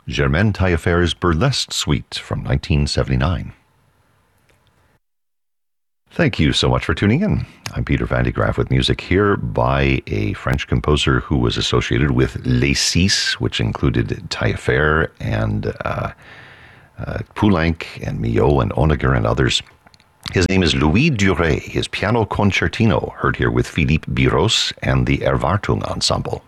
Germaine Taillefer's Burlesque Suite from 1979. Thank you so much for tuning in. I'm Peter Van de Graaff with music here by a French composer who was associated with Les Six, which included Taillefer and Poulenc and Milhaud and Honegger and others. His name is Louis Duret. His piano concertino, heard here with Philippe Biros and the Erwartung Ensemble.